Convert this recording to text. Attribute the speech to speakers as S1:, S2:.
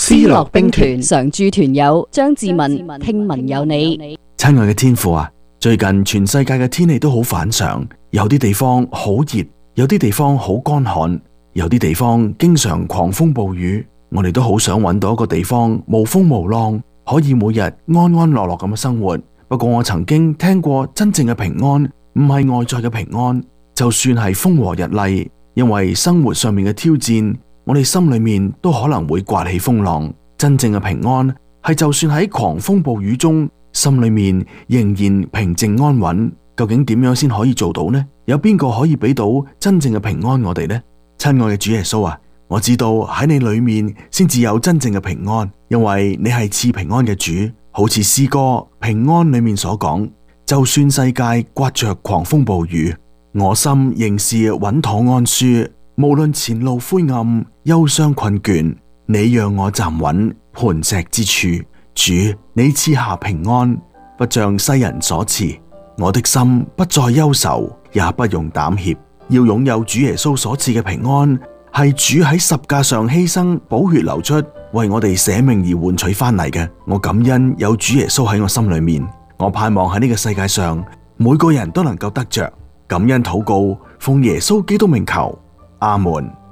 S1: 思樂兵團常駐團友張志文，聽聞有你。
S2: 親愛嘅天父啊，最近全世界嘅天氣都好反常，有啲地方好熱，有啲地方好乾旱，有啲地方經常狂風暴雨。我哋都好想揾到一個地方無風無浪，可以每日安安樂樂咁嘅生活。不過我曾經聽過真正嘅平安唔係外在嘅平安，就算係風和日麗，因為生活上面嘅挑戰，我哋心裏面都可能會颳起風浪。真正嘅平安係就算喺狂風暴雨中，心裏面仍然平靜安穩。究竟點樣先可以做到呢？有邊個可以俾到真正嘅平安我哋呢？親愛嘅主耶穌啊，我知道喺你裏面先至有真正嘅平安，因為你係賜平安嘅主。好似詩歌平安裏面所講，就算世界颳着狂風暴雨，我心仍是穩妥安舒。無論前路灰暗、憂傷困倦，你讓我站穩磐石之處。主，你賜下平安，不像世人所賜。我的心不再憂愁，也不用膽怯。要擁有主耶穌所賜嘅平安，係主喺十架上犧牲寶血流出，為我哋捨命而換取翻嚟嘅。我感恩有主耶穌喺我心裏面，我盼望喺呢個世界上每個人都能夠得着。感恩禱告，奉耶穌基督名求，阿門。